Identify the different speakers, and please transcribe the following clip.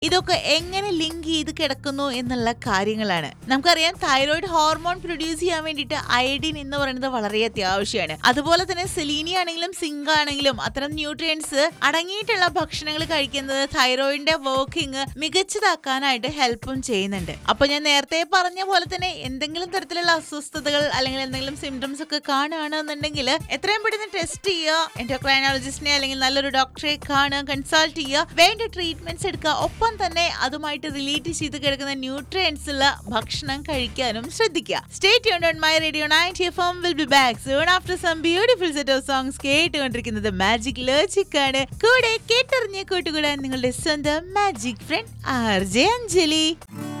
Speaker 1: ഇതൊക്കെ എങ്ങനെ ലിങ്ക് ചെയ്ത് കിടക്കുന്നു എന്നുള്ള കാര്യങ്ങളാണ്. നമുക്കറിയാം തൈറോയിഡ് ഹോർമോൺ പ്രൊഡ്യൂസ് ചെയ്യാൻ വേണ്ടിയിട്ട് അയഡിൻ എന്ന് പറയുന്നത് വളരെ അത്യാവശ്യമാണ്. അതുപോലെ തന്നെ സെലീനി ആണെങ്കിലും സിങ്ക് ആണെങ്കിലും അത്തരം ന്യൂട്രിയൻസ് അടങ്ങിയിട്ടുള്ള ഭക്ഷണങ്ങൾ കഴിക്കുന്നത് തൈറോയിഡിന്റെ വർക്കിംഗ് മികച്ചതാക്കാനായിട്ട് ഹെൽപ്പും ചെയ്യുന്നുണ്ട്. അപ്പൊ ഞാൻ നേരത്തെ പറഞ്ഞ പോലെ തന്നെ എന്തെങ്കിലും തരത്തിലുള്ള അസ്വസ്ഥതകൾ അല്ലെങ്കിൽ എന്തെങ്കിലും സിംറ്റംസ് ഒക്കെ കാണുകയാണെന്നുണ്ടെങ്കിൽ എത്രയും പെട്ടെന്ന് ടെസ്റ്റ് ചെയ്യുക, എൻഡോക്രൈനോളജിസ്റ്റിനെ അല്ലെങ്കിൽ നല്ലൊരു ഡോക്ടറെ കാണുക, കൺസൾട്ട് ചെയ്യുക, വേണ്ട ട്രീറ്റ്മെന്റ്സ് എടുക്കുക. ഒപ്പം തന്നെ അതുമായിട്ട് റിലേറ്റ് ചെയ്ത് കിടക്കുന്ന ന്യൂട്രിയൻസ് ഉള്ള ഭക്ഷണം കഴിക്കാനും ശ്രദ്ധിക്കുക. Stay tuned on my radio 90 FM. Will be back soon after some beautiful set of songs. കേട്ടുകൊണ്ടിരിക്കുന്നത് മാജിക് ലോജിക് ആണ്. കൂടെ കേട്ടറിഞ്ഞ കൂട്ടുകൂടാൻ നിങ്ങളുടെ സ്വന്തം മാജിക് ഫ്രണ്ട് RJ അഞ്ജലി.